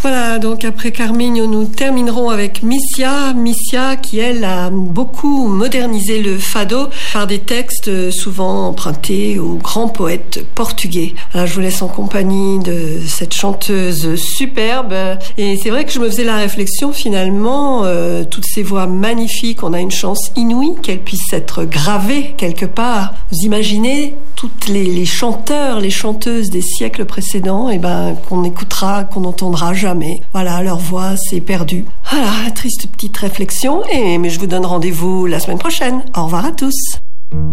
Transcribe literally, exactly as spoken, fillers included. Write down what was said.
Voilà, donc après Carmigno, nous terminerons avec Missia. Missia qui, elle, a beaucoup modernisé le fado par des textes souvent empruntés aux grands poètes portugais. Alors, je vous laisse en compagnie de cette chanteuse superbe. Et c'est vrai que je me faisais la réflexion, finalement, euh, toutes ces voix magnifiques, on a une chance inouïe qu'elles puissent être gravées quelque part. Vous imaginez toutes les, les chanteurs, les chanteuses des siècles précédents, et ben, qu'on écoutera, qu'on n'entendra jamais. Mais voilà, leur voix s'est perdue. Voilà, triste petite réflexion, et mais je vous donne rendez-vous la semaine prochaine. Au revoir à tous.